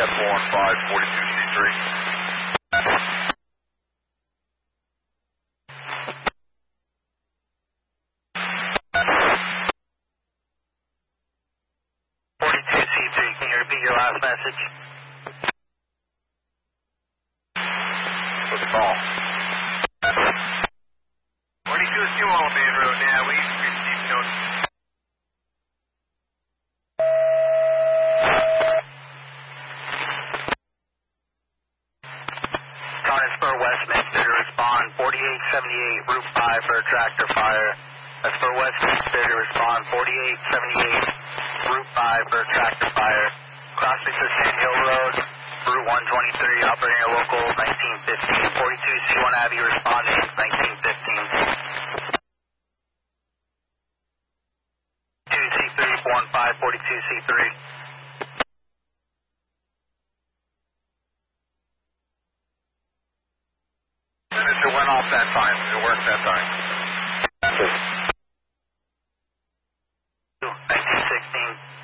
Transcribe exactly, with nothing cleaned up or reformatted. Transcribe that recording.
F one five forty-two C three. forty-two C three, can you repeat your last message? What's the call? forty-two is New Albany Road now. We received notice. Connersburg Westminster to respond forty-eight seventy-eight, Route five for a tractor fire. That's for Westminster to respond forty-eight seventy-eight, Route five for a tractor fire. Crossing to Sand Hill Road, Route one twenty-three, operating a local nineteen fifteen. forty-two C one Abbey responding nineteen fifteen. two C three, four one five, forty-two C three. It went off that time. It worked that time. nineteen sixteen.